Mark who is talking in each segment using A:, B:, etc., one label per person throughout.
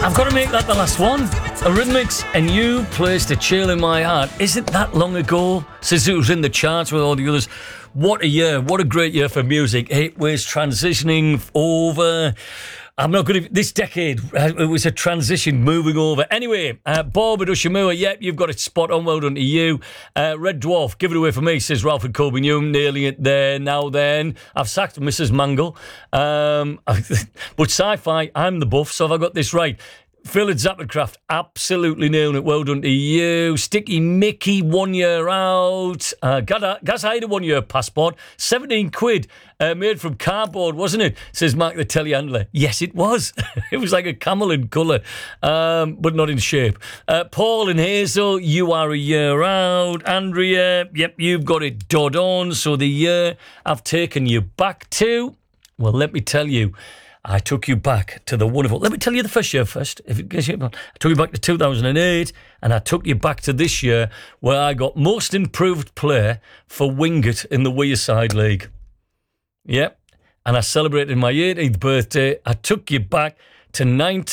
A: I've got to make that the last one. Eurythmics, and You Placed a Chill in My Heart. Isn't that long ago since it was in the charts with all the others? What a year. What a great year for music. It was transitioning over. This decade, it was a transition moving over. Anyway, Bob at Ushimura, yep, you've got it spot on. Well done to you. Red Dwarf, give it away for me, says Ralph and Colby Newman, nailing it there. Now then, I've sacked Mrs. Mangle. But sci-fi, I'm the buff, so have I got this right? Phil at Zappercraft, absolutely nailing it. Well done to you. Sticky Mickey, 1 year out. Gaz, I had a 1 year passport. 17 quid, made from cardboard, wasn't it? Says Mark the telehandler. Yes, it was. It was like a camel in colour, but not in shape. Paul and Hazel, you are a year out. Andrea, yep, you've got it dead on. So the year I've taken you back to, well, let me tell you, I took you back to the wonderful... Let me tell you the first year first. I took you back to 2008, and I took you back to this year where I got Most Improved Player for Wingett in the Wearside League. Yep. And I celebrated my 18th birthday. I took you back to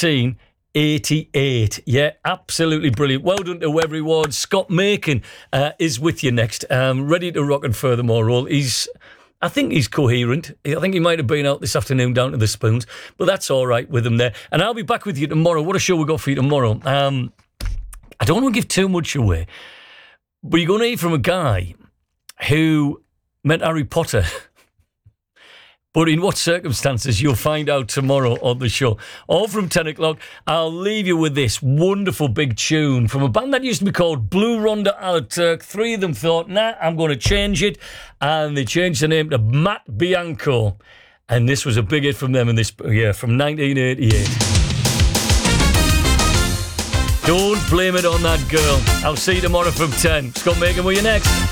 A: 1988. Yeah, absolutely brilliant. Well done to everyone. Scott Macon is with you next. Ready to rock and furthermore roll. I think he's coherent. I think he might have been out this afternoon down to the Spoons, but that's all right with him there. And I'll be back with you tomorrow. What a show we got for you tomorrow. I don't want to give too much away, but you're going to hear from a guy who met Harry Potter. But in what circumstances, you'll find out tomorrow on the show. All from 10 o'clock, I'll leave you with this wonderful big tune from a band that used to be called Blue Ronda Alaturk. Three of them thought, nah, I'm going to change it. And they changed the name to Matt Bianco. And this was a big hit from them in this year, from 1988. Don't blame it on that girl. I'll see you tomorrow from 10. Scott Macon with you next.